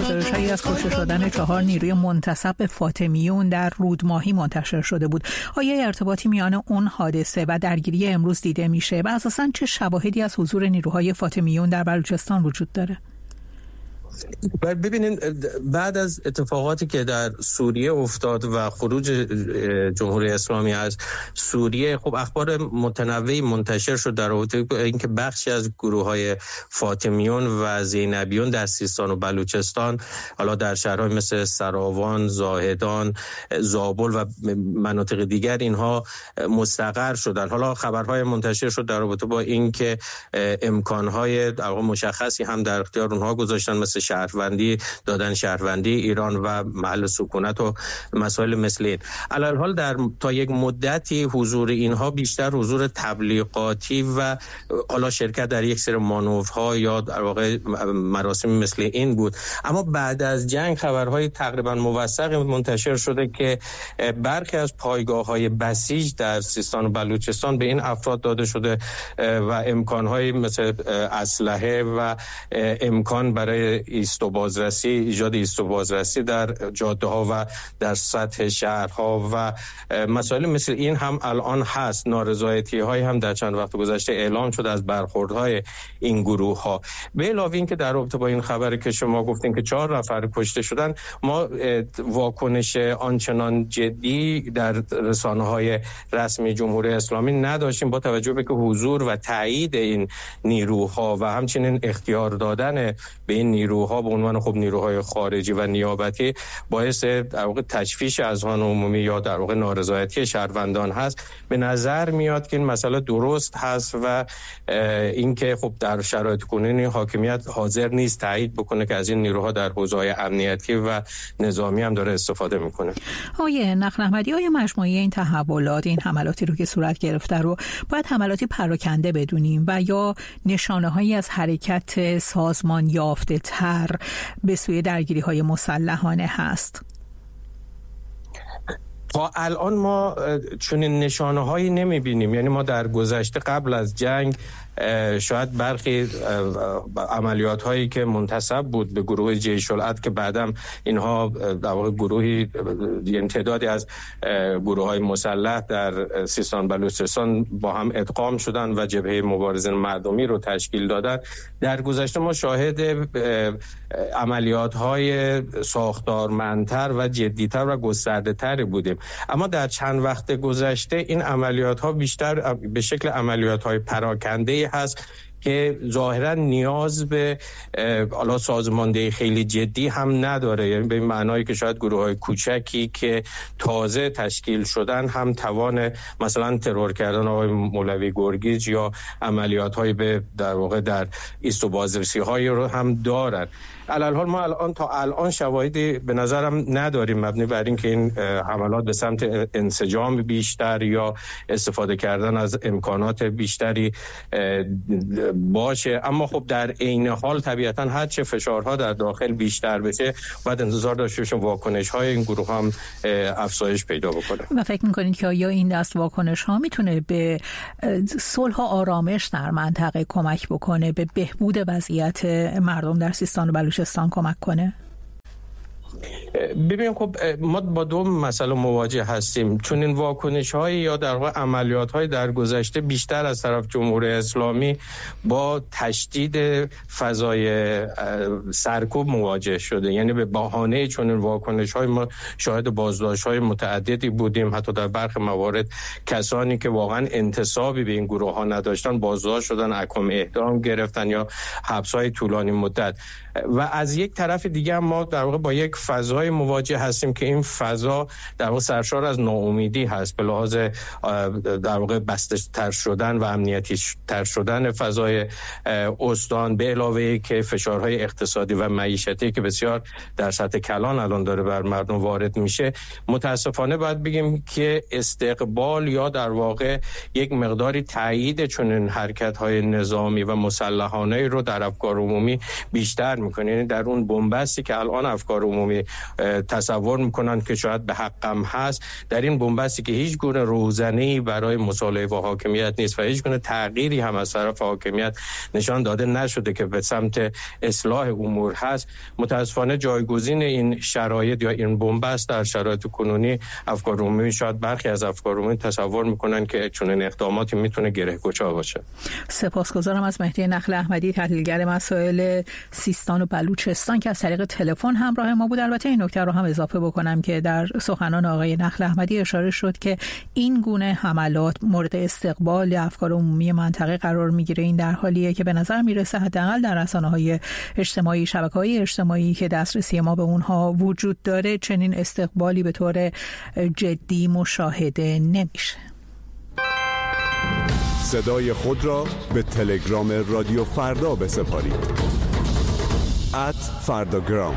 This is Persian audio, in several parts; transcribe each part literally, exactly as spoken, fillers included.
گزارش‌هایی از کشته شدن چهار نیروی منتسب فاطمیون در رودماهی منتشر شده بود. آیا ارتباطی میان اون حادثه و درگیری امروز دیده میشه و اساساً چه شواهدی از حضور نیروهای فاطمیون در بلوچستان وجود داره؟ ببینید، بعد از اتفاقاتی که در سوریه افتاد و خروج جمهوری اسلامی از سوریه، خب اخبار متنوعی منتشر شد در رابطه با اینکه بخشی از گروه‌های فاطمیون و زینبیون در سیستان و بلوچستان، حالا در شهرهای مثل سراوان، زاهدان، زابل و مناطق دیگر اینها مستقر شدن. حالا خبرهای منتشر شد در رابطه با اینکه امکانهای در واقع مشخصی هم در اختیار اونها گذاشتن، مثل شهروندی دادن شهروندی ایران و محل سکونت و مسائل مثل این. علی الحال در تا یک مدتی حضور اینها بیشتر حضور تبلیغاتی و حالا شرکت در یک سری مانورها یا در واقع مراسم مثل این بود. اما بعد از جنگ خبرهای تقریبا موثق منتشر شده که برخی از پایگاه‌های بسیج در سیستان و بلوچستان به این افراد داده شده و امکان‌های مثل اسلحه و امکان برای ایست و بازرسی، ایجاد ایست و بازرسی در جاده ها و در سطح شهرها و مسائل مثل این هم الان هست. نارضایتی های هم در چند وقت گذشته اعلام شده از برخوردهای این گروه ها. به علاوه این که در رابطه با این خبری که شما گفتین که چهار نفر کشته شدن، ما واکنش آنچنان جدی در رسانه های رسمی جمهوری اسلامی نداشتیم، با توجه به که حضور و تایید این نیروها و همچنین اختیار دادن به این نیروها به عنوان خب نیروهای خارجی و نیابتی باعث در واقع تشویش اذهان عمومی یا در واقع نارضایتی شهروندان هست. به نظر میاد که این مسئله درست هست و اینکه خب در شرایط کنونی حاکمیت حاضر نیست تایید بکنه که از این نیروها در حوزه‌های امنیتی و نظامی هم داره استفاده میکنه. آیه نخل احمدی، آیا مجموعه این تحولات، این حملاتی رو که صورت گرفته رو باید حملاتی پراکنده بدونیم و یا نشانه‌هایی از حرکت سازمان یافته تر به سوی درگیری‌های مسلحانه هست؟ تا الان ما چنین نشانه‌هایی نمی‌بینیم. یعنی ما در گذشته قبل از جنگ شاید برخی عملیات هایی که منتسب بود به گروه جیش العدل که بعدم اینها در واقع گروهی یعنی تعدادی از گروه های مسلح در سیستان بلوچستان با هم ادغام شدن و جبهه مبارزین مردمی رو تشکیل دادن، در گذشته ما شاهد عملیات های ساختارمندتر و جدیتر و گسترده تری بودیم. اما در چند وقت گذشته این عملیات ها بیشتر به شکل عملیات های پراکنده هست که ظاهرا نیاز به حالا سازماندهی خیلی جدی هم نداره. یعنی به معنایی که شاید گروه‌های کوچکی که تازه تشکیل شدن هم توان مثلا ترور کردن آقای مولوی گرگیج یا عملیات‌های به در واقع در ایست و بازرسی‌های رو هم دارن. علالحال ما الان تا الان شواهدی به نظرم نداریم مبنی بر این که این حملات به سمت انسجام بیشتر یا استفاده کردن از امکانات بیشتری باشه. اما خب در عین حال طبیعتا هر چه فشارها در داخل بیشتر بشه بعد انتظار داشته باشیم واکنش‌های این گروه هم افزایش پیدا بکنه. و فکر می‌کنید که آیا این دست واکنش‌ها میتونه به صلح و آرامش در منطقه کمک بکنه، به بهبود وضعیت مردم در سیستان و بلوچستان کمک کنه؟ ببین خب ما با دو مسئله مواجه هستیم. چون این واکنش‌های یا در واقع عملیات‌های در گذشته بیشتر از طرف جمهوری اسلامی با تشدید فضای سرکوب مواجه شده. یعنی به بهانه چون این واکنش‌های ما شاهد بازداشت‌های متعددی بودیم. حتی در برخی موارد کسانی که واقعا انتسابی به این گروه‌ها نداشتن بازداشت شدن، احکام اعدام گرفتن یا حبس‌های طولانی مدت. و از یک طرف دیگه ما در واقع با یک فضای مواجه هستیم که این فضا در واقع سرشار از ناامیدی هست به لحاظ در واقع بسته تر شدن و امنیتی تر شدن فضای استان، به علاوه که فشارهای اقتصادی و معیشتی که بسیار در سطح کلان الان داره بر مردم وارد میشه. متاسفانه باید بگیم که استقبال یا در واقع یک مقداری تایید چنین حرکت‌های نظامی و مسلحانه رو در افکار عمومی بیشتر میکنه. یعنی در اون بنبستی که الان افکار عمومی تصور میکنن که شاید به حقم هست، در این بنبستی که هیچ گونه روزنه‌ای برای مصالحه با حاکمیت نیست و هیچ گونه تغییری هم از طرف حاکمیت نشان داده نشده که به سمت اصلاح امور هست، متاسفانه جایگزین این شرایط یا این بنبست در شرایط کنونی افکار عمومی، شاید برخی از افکار عمومی تصور میکنن که چنین اقداماتی میتونه گره‌گشا باشه. سپاسگزارم از مهدی نخل احمدی، تحلیلگر مسائل سیستان و بلوچستان که از طریق تلفن همراه ما بود. البته این نکته رو هم اضافه بکنم که در سخنان آقای نخل احمدی اشاره شد که این گونه حملات مورد استقبال افکار عمومی منطقه قرار میگیره. این در حالیه که به نظر میرسه حداقل در رسانه‌های اجتماعی، شبکه‌های اجتماعی که دسترسی ما به اونها وجود داره، چنین استقبالی به طور جدی مشاهده نمیشه. صدای خود را به تلگرام رادیو فردا بسپارید. ات فرداگرام.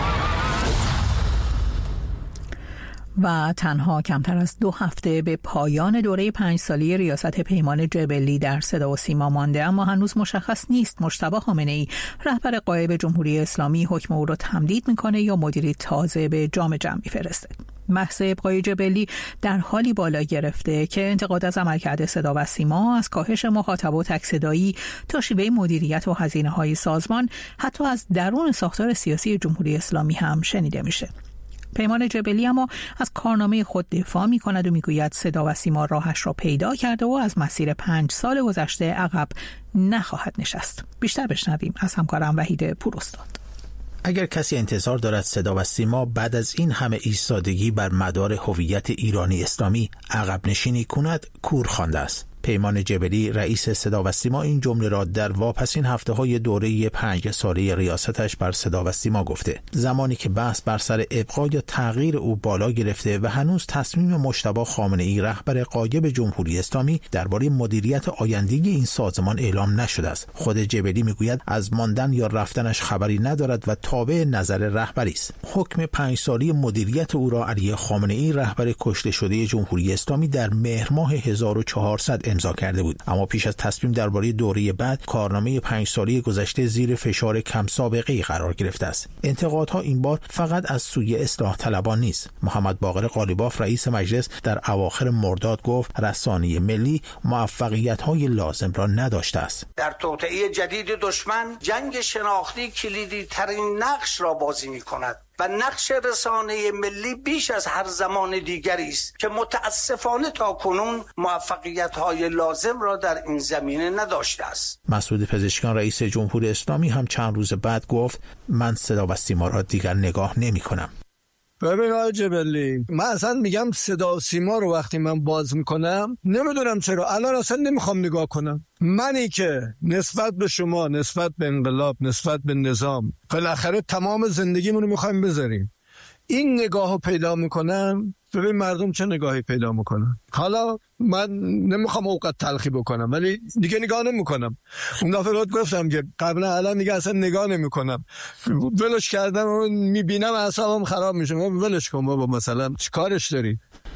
و تنها کمتر از دو هفته به پایان دوره پنج سالی ریاست پیمان جبلی در صدا و سیما مانده، اما هنوز مشخص نیست مجتبی خامنه‌ای رهبر غایب جمهوری اسلامی حکم او را تمدید میکنه یا مدیری تازه به جام جمع میفرسته. بحث ابقای جبلی در حالی بالا گرفته که انتقاد از عملکرد صدا و سیما، از کاهش مخاطب و تک صدایی تا شیوه مدیریت و هزینه‌های سازمان، حتی از درون ساختار سیاسی جمهوری اسلامی هم شنیده میشه. پیمان جبلی اما از کارنامه خود دفاع می کند و می گوید صدا و سیما راهش را پیدا کرده و از مسیر پنج سال گذشته عقب نخواهد نشست. بیشتر بشنویم از همکارم وحید پوراستاد. اگر کسی انتظار دارد صدا و سیما بعد از این همه ایستادگی بر مدار هویت ایرانی اسلامی عقب نشینی کند، کور خوانده است. پیمان جبلی رئیس صدا و سیما این جمله را در واپسین هفته‌های دوره پنج ساله ریاستش بر صدا و سیما گفته، زمانی که بحث بر سر ابقا یا تغییر او بالا گرفته و هنوز تصمیم مجتبی خامنه‌ای رهبر غایب جمهوری اسلامی درباره مدیریت آینده این سازمان اعلام نشده است. خود جبلی میگوید از ماندن یا رفتنش خبری ندارد و تابع نظر رهبری است. حکم پنج سالی مدیریت او را علی خامنه‌ای رهبر کشته شده جمهوری اسلامی در مهر ماه هزار و چهارصد امضا کرده بود، اما پیش از تصمیم درباره دوره بعد کارنامه پنج سالی گذشته زیر فشار کم سابقه‌ای قرار گرفته است. انتقادها این بار فقط از سوی اصلاح طلبان نیست. محمد باقر قالیباف رئیس مجلس در اواخر مرداد گفت رسانه ملی موفقیت‌های لازم را نداشته است. در توطئه جدید دشمن جنگ شناختی کلیدی ترین نقش را بازی می‌کند و نقش رسانه ملی بیش از هر زمان دیگری است که متاسفانه تا کنون موفقیت‌های لازم را در این زمینه نداشته است. مسعود پزشکیان رئیس جمهوری اسلامی هم چند روز بعد گفت من صدا و سیما را دیگر نگاه نمی‌کنم. ببین آقای جبلی، من اصلا میگم صدا و سیما رو وقتی من باز میکنم نمیدونم چرا الان اصلا نمیخوام نگاه کنم. منی که نسبت به شما، نسبت به انقلاب، نسبت به نظام بالاخره تمام زندگیمونو میخوایم بذاریم، این نگاهو پیدا میکنم. ببین مردم چه نگاهی پیدا میکنن. حالا من نمیخوام اوقات تلخی بکنم ولی دیگه نگاه نمیکنم. اون دفعه رو گفتم که قبلا الان دیگه اصلا نگاه نمیکنم. ولش کردم و میبینم اعصابم خراب میشه. ولش کن بابا، مثلا چیکارش داری؟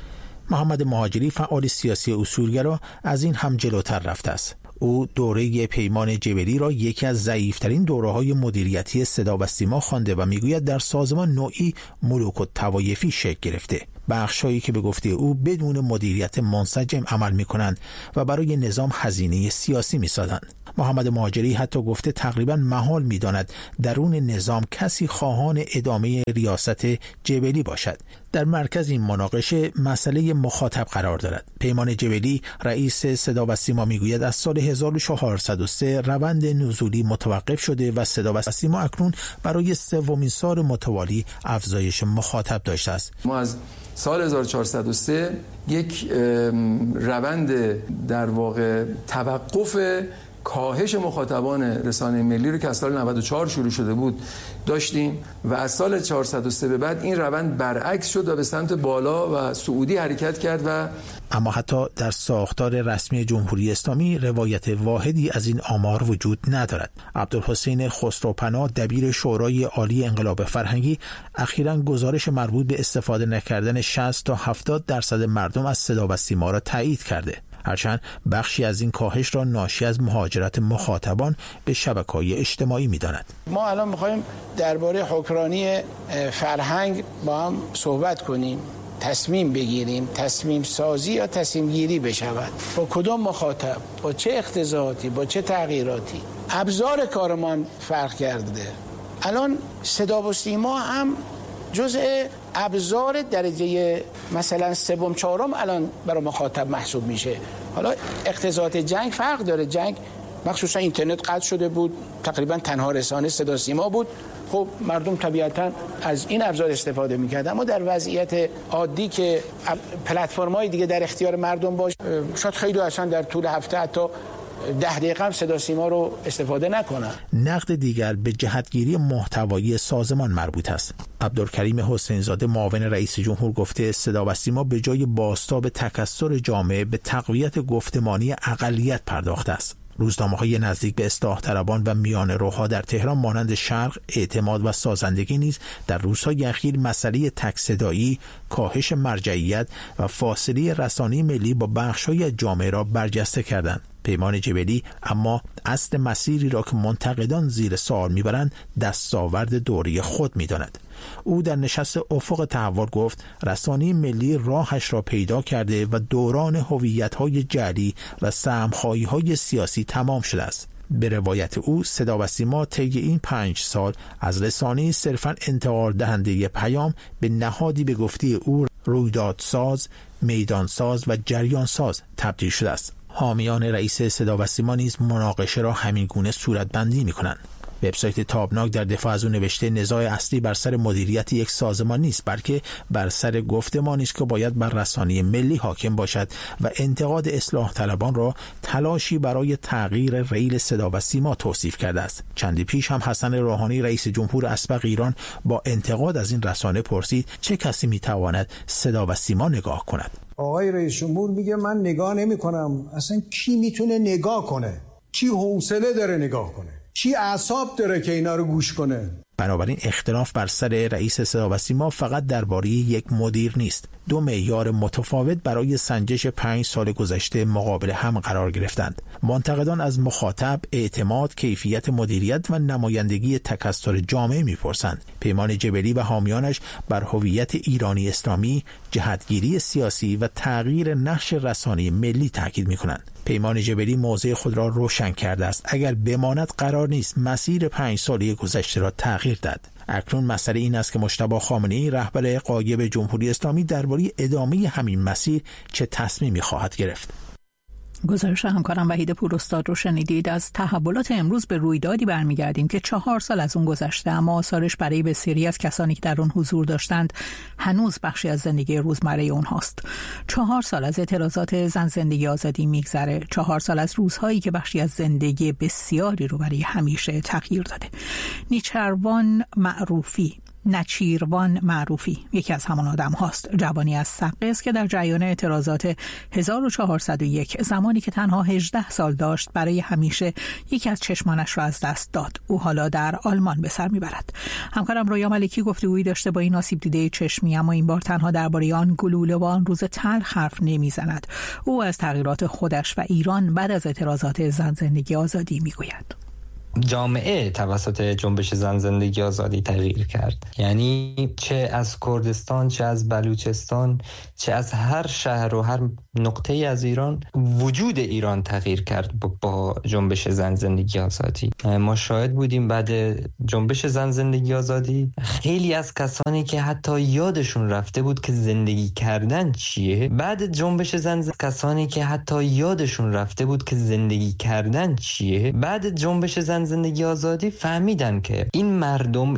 محمد مهاجری فعال سیاسی اصولگرا از این هم جلوتر رفته است. او دوره پیمان جبلی را یکی از ضعیف‌ترین دوره‌های مدیریتی صدا و سیما خوانده و میگوید در سازمان نوعی ملوک الطوایفی شکل گرفته. بخشایی که به گفته او بدون مدیریت منسجم عمل می‌کنند و برای نظام هزینه سیاسی می‌سازند. محمد مهاجری حتی گفته تقریباً محال می‌داند درون نظام کسی خواهان ادامه ریاست جبلی باشد. در مرکز این مناقشه مسئله مخاطب قرار دارد. پیمان جبلی رئیس صدا و سیما میگوید از سال هزار و چهارصد و سه روند نزولی متوقف شده و صدا و سیما اکنون برای سومین سال متوالی افزایش مخاطب داشته است. ما از سال هزار و چهارصد و سه یک روند در واقع توقف کاهش مخاطبان رسانه ملی رو که از سال نود و چهار شروع شده بود داشتیم و از سال چهارصد و سه به بعد این روند برعکس شد و به سمت بالا و صعودی حرکت کرد. و اما حتی در ساختار رسمی جمهوری اسلامی روایت واحدی از این آمار وجود ندارد. عبدالحسین خسروپناه دبیر شورای عالی انقلاب فرهنگی اخیراً گزارش مربوط به استفاده نکردن شصت تا هفتاد درصد مردم از صدا و سیما را تایید کرده. هرچند بخشی از این کاهش را ناشی از مهاجرت مخاطبان به شبکه‌های اجتماعی می‌داند. ما الان می‌خوایم درباره حکمرانی فرهنگ با هم صحبت کنیم، تصمیم بگیریم، تصمیم سازی یا تصمیم گیری بشود. با کدام مخاطب، با چه اقتضاعاتی، با چه تغییراتی. ابزار کارمان فرق کرده. الان صدا و سیما هم جزء ابزار درجه مثلا سوم چهارم الان برای مخاطب محسوب میشه. حالا اقتضاعات جنگ فرق داره. جنگ مخصوصا اینترنت قطع شده بود، تقریبا تنها رسانه صدا سیما بود. خب مردم طبیعتا از این ابزار استفاده میکردن، اما در وضعیت عادی که پلتفرم‌های دیگه در اختیار مردم باشه، شاید خیلی اصلا در طول هفته حتی ده دقیقه هم صدا سیما رو استفاده نکنن. نقد دیگر به جهتگیری محتوایی سازمان مربوط است. عبدالکریم حسین زاده معاون رئیس جمهور گفته صدا و سیما به جای بازتاب تکثر جامعه به تقویت گفتمانی اقلیت پرداخته است. روزنامه‌های نزدیک به اصلاح طلبان و میان روها در تهران مانند شرق، اعتماد و سازندگی نیز در روزهای اخیر مسئله تک صدایی، کاهش مرجعیت و فاصله رسانه‌ای ملی با بخش‌های جامعه را برجسته کردند. پیمان جبلی اما اصل مسیری را که منتقدان زیر سوال میبرند دستاورد دوری خود میداند. او در نشست افق تحول گفت رسانه ملی راهش را پیدا کرده و دوران هویت‌های جعلی و سهم‌خواهی‌های سیاسی تمام شده است. به روایت او صدا و سیما طی این پنج سال از رسانه صرفاً انتقال دهنده پیام به نهادی به گفته او رویدادساز، میدانساز و جریانساز تبدیل شده است. حامیان رئیس صدا و سیما نیز مناقشه را همین گونه صورتبندی می‌کنند. وبسایت تابناک در دفاع از او نوشته نزاع اصلی بر سر مدیریت یک سازمان نیست، بلکه بر سر گفتمانی است که باید بر رسانه ملی حاکم باشد و انتقاد اصلاح طلبان را تلاشی برای تغییر ریل صدا و سیما توصیف کرده است. چندی پیش هم حسن روحانی رئیس جمهور اسبق ایران با انتقاد از این رسانه پرسید چه کسی میتواند صدا و سیما نگاه کند. آقای رئیس جمهور میگه من نگاه نمی کنم. اصلا کی میتونه نگاه کنه؟ کی حوصله داره نگاه کنه؟ کی اعصاب داره که اینا رو گوش کنه؟ بنابراین اختلاف بر سر رئیس صدا و سیما فقط درباره یک مدیر نیست. دو معیار متفاوت برای سنجش پنج سال گذشته مقابل هم قرار گرفتند. منتقدان از مخاطب، اعتماد، کیفیت مدیریت و نمایندگی تکثر جامعه میپرسند. پیمان جبلی و حامیانش بر هویت ایرانی اسلامی، جهتگیری سیاسی و تغییر نقش رسانه ملی تاکید میکنند. پیمان جبلی موضع خود را روشن کرده است. اگر بماند قرار نیست مسیر پنج ساله گذشته را تغییر داد. اکنون مسئله این است که مجتبی خامنه‌ای رهبر غایب جمهوری اسلامی درباره ادامه همین مسیر چه تصمیمی خواهد گرفت. گزارش همکارم وحید پوراستاد رو شنیدید. از تحولات امروز به رویدادی برمیگردیم که چهار سال از اون گذشته، اما آثارش برای بسیاری از کسانی که در اون حضور داشتند هنوز بخشی از زندگی روزمره اونهاست. چهار سال از اعتراضات زن زندگی آزادی میگذره. چهار سال از روزهایی که بخشی از زندگی بسیاری رو برای همیشه تغییر داده. نیچروان معروفی نچیروان معروفی یکی از همان آدم هاست. جوانی از سقه است که در جریان اعتراضات هزار و چهارصد و یک زمانی که تنها هجده سال داشت برای همیشه یکی از چشمانش را از دست داد. او حالا در آلمان به سر میبرد. همکارم رویا ملکی گفتگویی داشته با این آسیب دیده چشمی، اما این بار تنها درباره آن گلوله و آن روز تلخ حرف نمیزند. او از تغییرات خودش و ایران بعد از اعتراضات زن زندگی آزادی میگوید. جامعه توسط جنبش زن زندگی آزادی تغییر کرد. یعنی چه از کردستان، چه از بلوچستان، چه از هر شهر و هر نقطه از ایران، وجود ایران تغییر کرد با جنبش زن زندگی آزادی. ما شاهد بودیم بعد جنبش زن زندگی آزادی خیلی از کسانی که حتی یادشون رفته بود که زندگی کردن چیه، بعد جنبش زن ز... کسانی که حتی یادشون رفته بود که زندگی کردن چیه، بعد جنبش زن زندگی آزادی فهمیدن که این مردم،